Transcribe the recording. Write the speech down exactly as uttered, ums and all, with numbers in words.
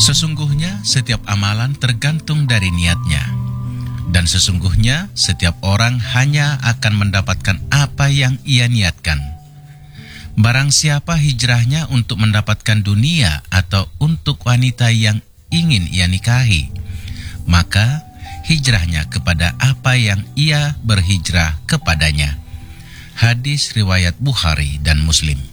Sesungguhnya setiap amalan tergantung dari niatnya, dan sesungguhnya setiap orang hanya akan mendapatkan apa yang ia niatkan. Barang siapa hijrahnya untuk mendapatkan dunia atau untuk wanita yang ingin ia nikahi, maka hijrahnya kepada apa yang ia berhijrah kepadanya. Hadis riwayat Bukhari dan Muslim.